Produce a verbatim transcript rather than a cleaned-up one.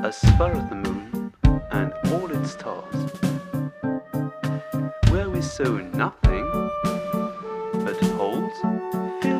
as far as the moon and all its stars, where we saw nothing but